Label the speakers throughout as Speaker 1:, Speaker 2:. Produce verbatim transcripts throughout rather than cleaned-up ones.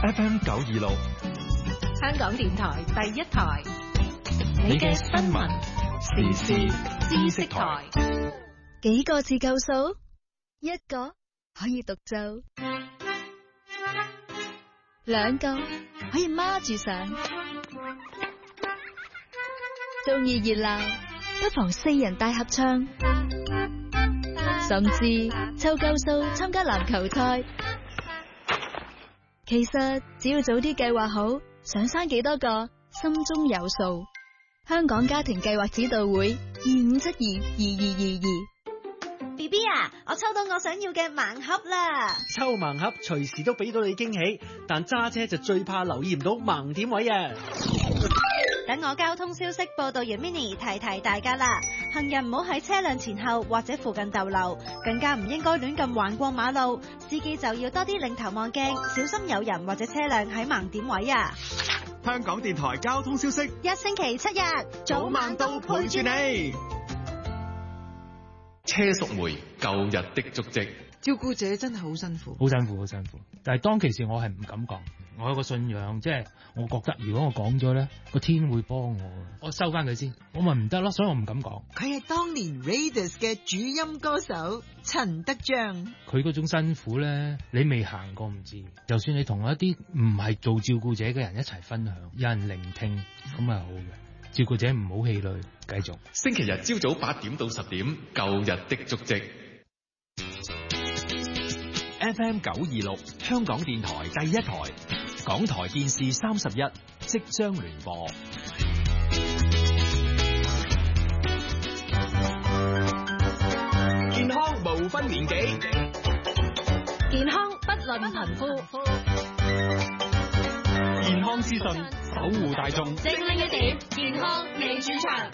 Speaker 1: F M 九二六，
Speaker 2: 香港電台第一台，
Speaker 1: 你嘅新聞時事知識台。
Speaker 3: 幾個字夠數？一個可以獨奏，兩個可以孖住上。中意熱鬧，不妨四人大合唱，甚至湊夠數參加籃球賽。其實只要早啲計劃好，想生幾多個，心中有數。香港家庭計劃指導會二五七二二二二二。
Speaker 4: B B 啊，我抽到我想要嘅盲盒啦！
Speaker 5: 抽盲盒隨時都俾到你驚喜，但揸車就最怕留意唔到盲點位啊！
Speaker 4: 等我交通消息報道員 Mini 提提大家啦，行人唔好喺車輛前後或者附近逗留，更加唔應該亂咁橫過馬路。司機就要多啲擰頭望鏡，小心有人或者車輛喺盲點位啊！
Speaker 1: 香港電台交通消息，
Speaker 4: 一星期七日
Speaker 1: 早晚都陪住你。
Speaker 6: 車淑梅舊日的足跡，
Speaker 7: 照顧者真係好辛苦，
Speaker 8: 好辛苦，好辛苦。但係當其時我係唔敢講，我有個信仰，即係我覺得如果我講咗咧，個天會幫我，我收翻佢先，我咪唔得咯，所以我唔敢講。
Speaker 7: 佢係當年 Raidas 嘅主音歌手陳德章，
Speaker 8: 佢嗰種辛苦咧，你未行過唔知。就算你同一啲唔係做照顧者嘅人一齊分享，有人聆聽，咁係好嘅。照顧者唔好氣餒，繼續。
Speaker 6: 星期日朝早八點到十點，舊日的足跡。
Speaker 1: F M 九二六，香港電台第一台，港台電視三十一即將聯播。健康無分年紀，
Speaker 2: 健康不論貧富。
Speaker 1: 健康資訊，守護大眾。
Speaker 2: 精靈一點，健康你主場。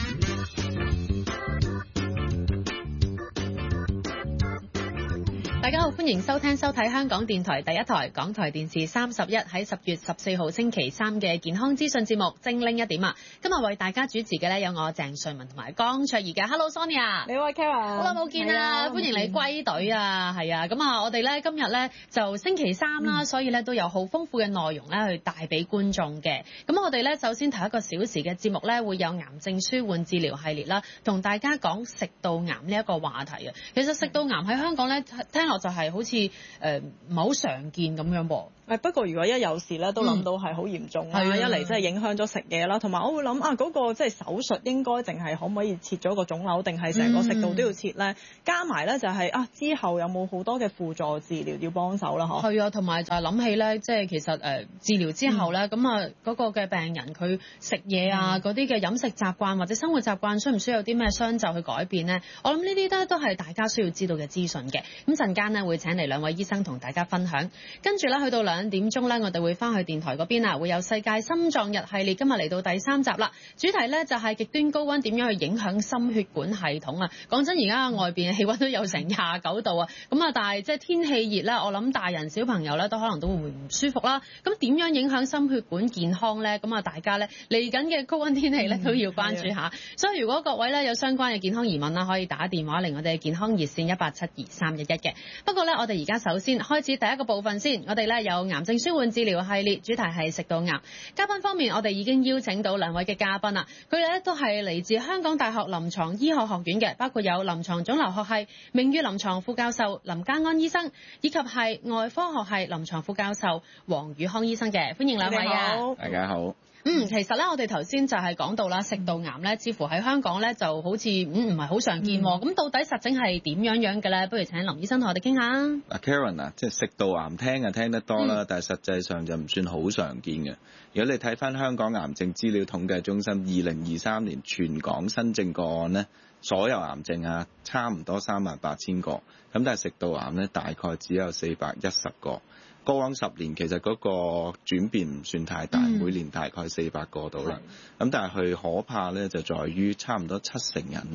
Speaker 2: 大家好，歡迎收聽收睇香港電台第一台、港台電視三十一喺十月十四號星期三嘅健康資訊節目精靈一點啊！今日為大家主持嘅咧有我鄭瑞文同埋江卓儀嘅。Hello Sonia，
Speaker 9: 你好 Kara，
Speaker 2: 好耐冇見啦，歡迎你歸隊啊！係啊，咁啊，我哋咧今日咧就星期三啦，嗯、所以咧都有好豐富嘅內容咧去帶俾觀眾嘅。咁我哋咧首先頭一個小時嘅節目咧會有癌症舒緩治療系列啦，同大家講食道癌呢一個話題啊。其實食道癌喺香港咧聽落就係好似誒唔係好常見咁樣噃。
Speaker 9: 誒不過如果一有事咧，都諗到係好嚴重啦。嗯、一嚟即係影響咗食嘢啦，同埋我會諗啊嗰、嗰個即係手術應該淨係可唔可以切咗個腫瘤，定係成個食道都要切咧？嗯、加埋咧就係、是、啊之後有冇好多嘅輔助治療要幫手啦？嗬。係啊，
Speaker 2: 同埋就係諗起咧，即係其實誒、呃、治療之後咧，咁啊嗰個嘅病人佢食嘢啊嗰啲嘅飲食習慣或者生活習慣需唔需要有啲咩相就去改變咧？我諗呢啲都都係大家需要知道嘅資訊嘅。咁陣間呢，會請嚟兩位醫生同大家分享，跟住咧去到兩點鐘咧，我哋會翻去電台嗰邊啊，會有世界心臟日系列，今日嚟到第三集啦。主題咧就係極端高溫點樣去影響心血管系統啊！講真，而家外邊嘅氣溫都有成廿九度啊，咁啊，但係即係天氣熱咧，我諗大人小朋友咧都可能都會唔舒服啦。咁點樣影響心血管健康咧？咁啊，大家咧嚟緊嘅高溫天氣咧都要關注下。嗯、所以如果各位咧有相關嘅健康疑問啦，可以打電話嚟我哋嘅健康熱線一八七二三一一嘅。不過咧，我哋而家首先開始第一個部分先，我哋咧有癌症舒緩治療系列，主題係食道癌。嘉賓方面，我哋已經邀請到兩位嘅嘉賓啦，佢哋咧都係嚟自香港大學臨床醫學學院嘅，包括有臨床腫瘤學系名譽臨床副教授林嘉安醫生，以及係外科學系臨床副教授黃宇康醫生嘅，歡迎兩位啊！
Speaker 10: 大家好。
Speaker 2: 嗯，其實咧，我哋頭先就係講到啦，食道癌咧，似乎喺香港咧就好似唔唔係好常見喎。咁、嗯、到底實證係點樣樣嘅咧？不如請林醫生同我哋傾下。
Speaker 10: 嗱 Karen 啊，即係食道癌聽啊聽得多啦，嗯、但係實際上就唔算好常見嘅。如果你睇翻香港癌症資料統計中心二零二三年全港新症個案咧，所有癌症啊差唔多三萬八千個，咁但係食道癌咧大概只有四百一十個。過往十年其實嗰個轉變唔算太大，嗯、每年大概四百個到啦。咁、嗯、但係佢可怕咧就在於差唔多七成人咧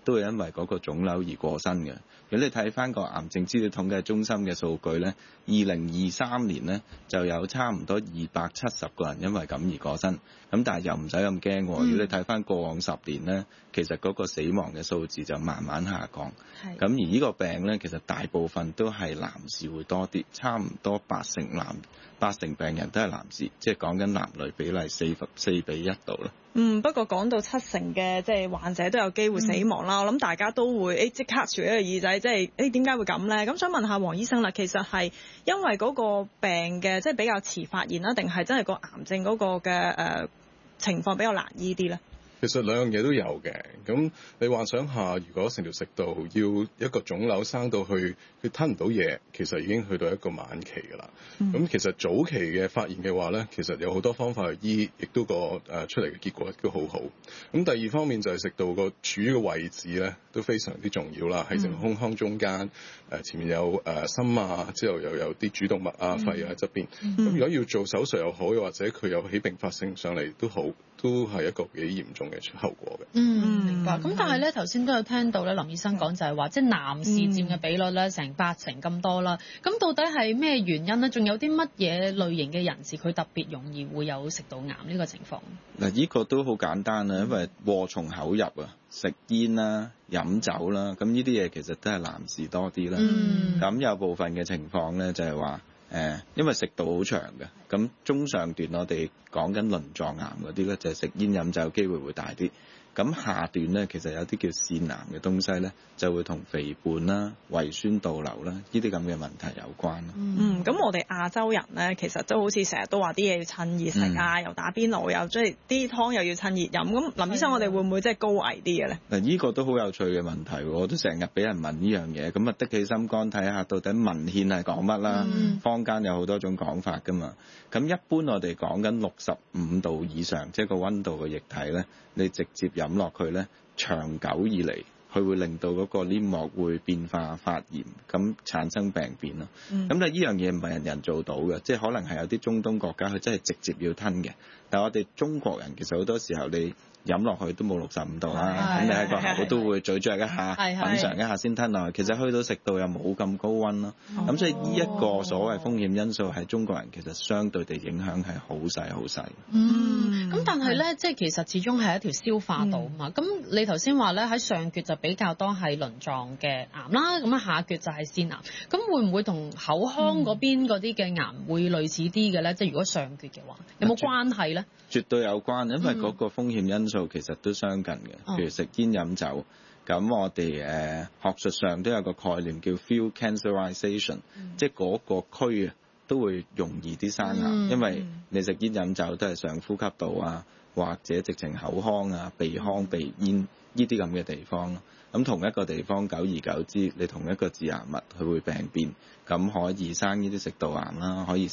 Speaker 10: 都會因為嗰個腫瘤而過身嘅。如果你睇翻個癌症資料統計中心嘅數據咧，二零二三年咧就有差唔多二百七十個人因為咁而過身。咁但係又唔使咁驚喎。如果你睇翻過往十年咧，其實嗰個死亡嘅數字就慢慢下降。咁而呢個病咧，其實大部分都係男士會多啲，差唔多八成男八成病人都係男士，即係講緊男女比例四四比一度啦。
Speaker 9: 嗯，不過講到七成嘅即係患者都有機會死亡啦，嗯、我諗大家都會誒即刻豎一個耳仔，即係誒點解會咁咧？咁想問下黃醫生啦，其實係因為嗰個病嘅即係比較遲發現啦，定係真係個癌症嗰個嘅誒、呃、情況比較難醫啲咧？
Speaker 11: 其實兩樣嘢都有嘅，咁你幻想下，如果成條食道要一個腫瘤生到去，佢吞唔到嘢，其實已經去到一個晚期㗎啦。咁、嗯、其實早期嘅發現嘅話咧，其實有好多方法去醫，亦都個誒出嚟嘅結果都好好。咁第二方面就係食道個處嘅位置咧，都非常之重要啦，喺成個胸腔中間，誒前面有誒心啊，之後又有啲主動脈啊、肺啊喺側邊。咁、嗯、如果要做手術又好，又或者佢有起併發性上嚟都好，都係一個幾嚴重嘅後果嘅。
Speaker 2: 嗯，明白。咁但係咧，頭先都有聽到咧，林醫生講就係話，即係男士佔嘅比率咧，成八成咁多啦。咁到底係咩原因咧？仲有啲乜嘢類型嘅人士佢特別容易會有食道癌呢個情況？
Speaker 10: 嗱，呢個都好簡單啊，因為禍從口入啊，食煙啦、飲酒啦，咁呢啲嘢其實都係男士多啲啦。咁、嗯、有部分嘅情況咧，就係話誒，因為食道好長嘅，咁中上段我哋講緊輪狀癌嗰啲咧，就係食煙飲酒機會會大啲。咁下段咧，其實有啲叫腺癌嘅東西咧，就會同肥胖啦、胃酸倒流啦，呢啲咁嘅問題有關。
Speaker 9: 嗯，咁我哋亞洲人咧，其實都好似成日都話啲嘢要趁熱食啊，嗯、又打邊爐，又即係啲湯又要趁熱飲。咁林醫生，我哋會唔會即係高危啲嘅咧？嗱，
Speaker 10: 呢個都好有趣嘅問題，我都成日俾人問呢樣嘢。咁啊，的起心肝睇下到底文獻係講乜啦？嗯、坊間有好多種講法噶嘛。咁一般我哋講緊六十五度以上，即係個溫度嘅液體咧，你直接飲落去咧，長久以嚟，佢會令到嗰個黏膜會變化發炎，咁產生病變咯。咁但係呢樣嘢唔係人人做到嘅，即係可能係有啲中東國家佢真係直接要吞嘅。但係我哋中國人其實好多時候你飲落去都冇六十五度啦，咁你喺個口都會咀嚼一下、品嚐一下先吞落去。其實去到食道又冇咁高溫咯。咁、哦、所以呢一個所謂風險因素喺中國人其實相對地影響係好細好細。
Speaker 2: 嗯，咁但係咧，即係其實始終係一條消化道啊嘛。咁、嗯、你頭先話咧喺上橛就比較多係輪狀嘅癌啦，咁啊下橛就係腺癌。咁會唔會同口腔嗰邊嗰啲嘅癌會類似啲嘅咧？即係如果上橛嘅話，有冇關係咧？
Speaker 10: 絕對有關，因為嗰個風險因素其實都相近嘅。譬如食煙飲酒，咁我哋誒、呃、學術上都有個概念叫 field cancerization，、嗯、即係嗰個區啊都會容易啲生癌，嗯、因為你食煙飲酒都係上呼吸道啊，或者直情口腔啊、鼻腔、鼻咽呢啲咁嘅地方咯。咁同一個地方久而久之，你同一個致癌物佢會病變，咁可以生呢啲食道癌啦，可以